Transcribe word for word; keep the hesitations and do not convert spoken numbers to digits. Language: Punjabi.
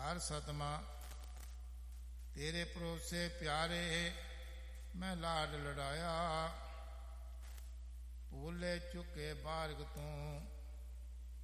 ਹਰ ਸਤਮਾ ਤੇਰੇ ਭਰੋਸੇ ਪਿਆਰੇ ਮੈਂ ਲਾਡ ਲੜਾਇਆ, ਭੂਲੇ ਚੁੱਕੇ ਬਾਰਗ ਤੂੰ